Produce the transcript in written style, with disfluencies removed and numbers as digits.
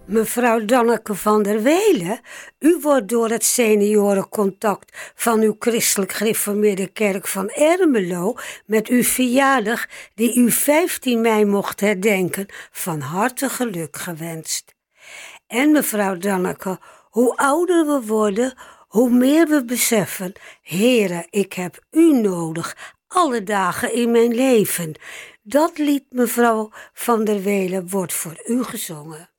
Mevrouw Danneke van der Welen, u wordt door het seniorencontact van uw christelijk gereformeerde kerk van Ermelo met uw verjaardag, die u 15 mei mocht herdenken, van harte geluk gewenst. En mevrouw Danneke, hoe ouder we worden, hoe meer we beseffen, Heere, ik heb u nodig, alle dagen in mijn leven. Dat lied, mevrouw van der Welen, wordt voor u gezongen.